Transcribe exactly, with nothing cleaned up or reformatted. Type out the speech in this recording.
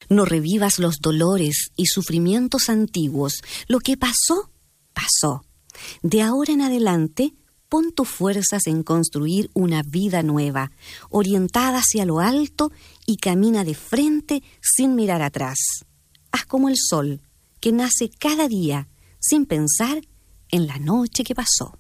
No revivas los dolores y sufrimientos antiguos. Lo que pasó, pasó. De ahora en adelante, pon tus fuerzas en construir una vida nueva, orientada hacia lo alto, y camina de frente sin mirar atrás. Haz como el sol, que nace cada día, sin pensar en la noche que pasó.